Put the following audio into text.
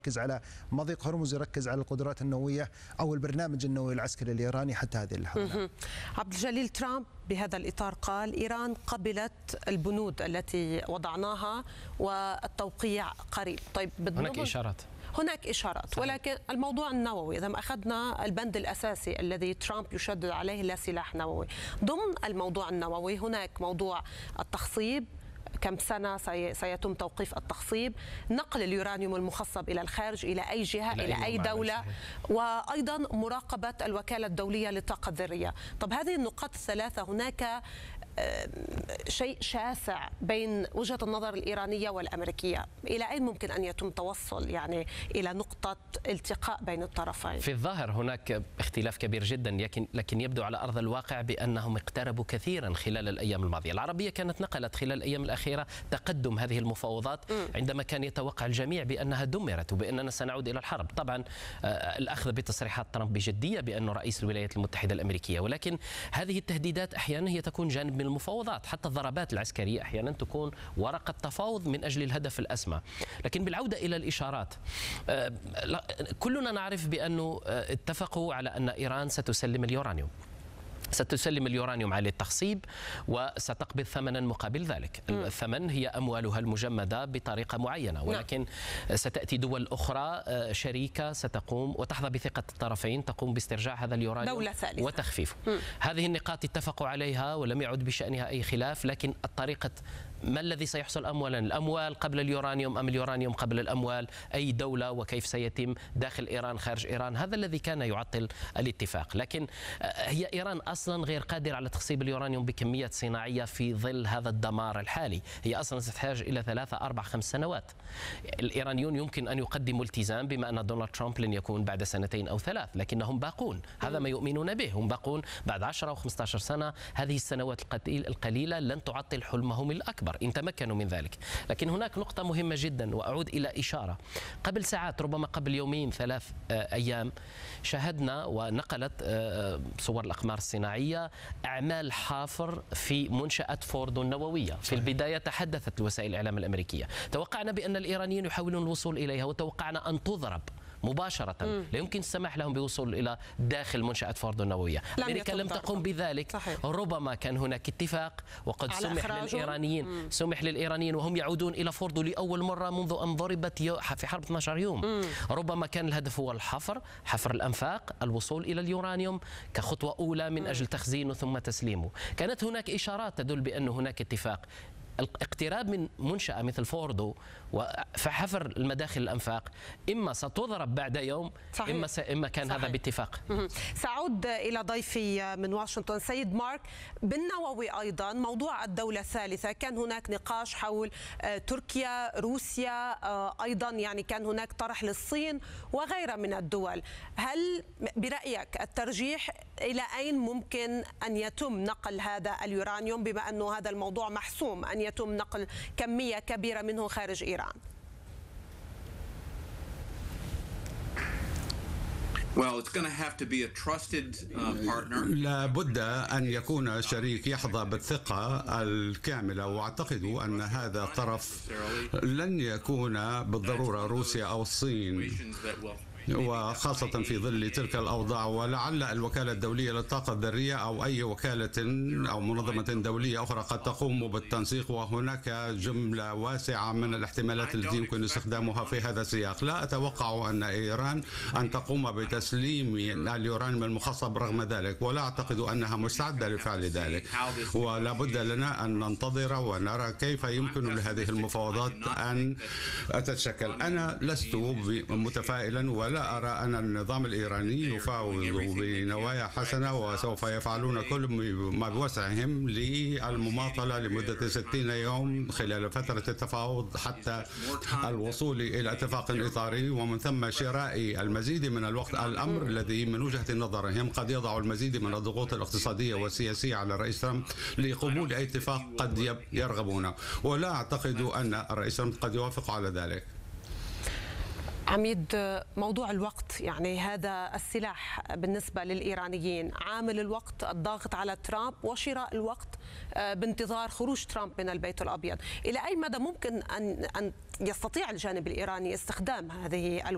يركز على مضيق هرمز، يركز على القدرات النووية أو البرنامج النووي العسكري الإيراني حتى هذه اللحظة. عبد الجليل، ترامب بهذا الإطار قال إيران قبلت البنود التي وضعناها والتوقيع قريب. طيب هناك إشارات صحيح. ولكن الموضوع النووي، إذا ما أخذنا البند الأساسي الذي ترامب يشدد عليه لا سلاح نووي، ضمن الموضوع النووي هناك موضوع التخصيب، كم سنة سيتم توقيف التخصيب، نقل اليورانيوم المخصب إلى الخارج إلى أي جهة إلى أي دولة، وأيضا مراقبة الوكالة الدولية للطاقة الذرية. طب هذه النقاط الثلاثة هناك شيء شاسع بين وجهة النظر الإيرانية والأمريكية، إلى أين ممكن أن يتم توصل يعني إلى نقطة التقاء بين الطرفين؟ في الظاهر هناك اختلاف كبير جدا، لكن يبدو على أرض الواقع بأنهم اقتربوا كثيرا خلال الأيام الماضية. العربية كانت نقلت خلال الأيام الأخيرة تقدم هذه المفاوضات عندما كان يتوقع الجميع بأنها دمرت وبأننا سنعود إلى الحرب. طبعا الأخذ بتصريحات ترامب بجدية بأنه رئيس الولايات المتحدة الأمريكية، ولكن هذه التهديدات أحيانا هي تكون جانب من المفاوضات. حتى الضربات العسكرية أحيانا تكون ورقة تفاوض من أجل الهدف الأسمى. لكن بالعودة إلى الإشارات، كلنا نعرف بأنه اتفقوا على أن إيران ستسلم اليورانيوم على التخصيب وستقبض ثمنا مقابل ذلك. الثمن هي أموالها المجمدة بطريقة معينة، ولكن ستأتي دول أخرى شريكة ستقوم وتحظى بثقة الطرفين، تقوم باسترجاع هذا اليورانيوم وتخفيفه. هذه النقاط اتفقوا عليها ولم يعد بشأنها أي خلاف، لكن الطريقة ما الذي سيحصل أولا؟ الأموال قبل اليورانيوم أم اليورانيوم قبل الأموال؟ أي دولة وكيف سيتم داخل إيران خارج إيران؟ هذا الذي كان يعطل الاتفاق. لكن هي إيران أصلا غير قادرة على تخصيب اليورانيوم بكميات صناعية في ظل هذا الدمار الحالي. هي أصلا ستحتاج إلى 3 4 5 سنوات. الإيرانيون يمكن أن يقدموا التزام بما أن دونالد ترامب لن يكون بعد 2 أو 3، لكنهم باقون. هذا ما يؤمنون به، هم باقون بعد 10 أو 15 سنة. هذه السنوات القليلة لن تعطل حلمهم الأكبر إن تمكنوا من ذلك. لكن هناك نقطة مهمة جدا، وأعود إلى إشارة قبل ساعات، ربما قبل 2 3 أيام، شاهدنا ونقلت صور الأقمار الصناعية أعمال حافر في منشأة فوردو النووية. في البداية تحدثت وسائل الإعلام الأمريكية، توقعنا بأن الإيرانيين يحاولون الوصول إليها، وتوقعنا أن تضرب مباشرة، لا يمكن السماح لهم بوصول إلى داخل منشأة فوردو النووية. أمريكا لم تقم بذلك. ربما كان هناك اتفاق وقد سمح للإيرانيين وهم يعودون إلى فوردو لأول مرة منذ أن ضربت في حرب 12 يوم. ربما كان الهدف هو حفر الأنفاق، الوصول إلى اليورانيوم كخطوة أولى من أجل تخزينه ثم تسليمه. كانت هناك إشارات تدل بأن هناك اتفاق. الاقتراب من منشأة مثل فوردو وحفر المداخل الأنفاق إما ستضرب بعد يوم، إما كان هذا باتفاق. سأعود إلى ضيفي من واشنطن سيد مارك. بالنووي أيضا موضوع الدولة الثالثة، كان هناك نقاش حول تركيا، روسيا، أيضا يعني كان هناك طرح للصين وغيرها من الدول. هل برأيك الترجيح إلى أين ممكن أن يتم نقل هذا اليورانيوم، بما أنه هذا الموضوع محسوم أن يتم نقل كمية كبيرة منه خارج إيران؟ لا بد أن يكون شريك يحظى بالثقة الكاملة، وأعتقد أن هذا الطرف لن يكون بالضرورة روسيا أو الصين، وخاصة في ظل تلك الأوضاع. ولعل الوكالة الدولية للطاقة الذرية أو أي وكالة أو منظمة دولية أخرى قد تقوم بالتنسيق، وهناك جملة واسعة من الاحتمالات التي يمكن استخدامها في هذا السياق. لا أتوقع أن إيران أن تقوم بتسليم اليورانيوم المخصب رغم ذلك، ولا أعتقد أنها مستعدة لفعل ذلك. ولا بد لنا أن ننتظر ونرى كيف يمكن لهذه المفاوضات أن تتشكل. أنا لست متفائلا، ولا أرى أن النظام الإيراني يفاوض بنوايا حسنة، وسوف يفعلون كل ما بوسعهم للمماطلة لمدة 60 يوم خلال فترة التفاوض حتى الوصول إلى اتفاق إطاري، ومن ثم شراء المزيد من الوقت. الأمر الذي من وجهة نظرهم قد يضع المزيد من الضغوط الاقتصادية والسياسية على الرئيس ترامب لقبول أي اتفاق قد يرغبونه، ولا أعتقد أن الرئيس ترامب قد يوافق على ذلك. عميد، موضوع الوقت، يعني هذا السلاح بالنسبة للإيرانيين، عامل الوقت، الضاغط على ترامب وشراء الوقت بانتظار خروج ترامب من البيت الأبيض. إلى أي مدى ممكن أن يستطيع الجانب الإيراني استخدام هذه الوقت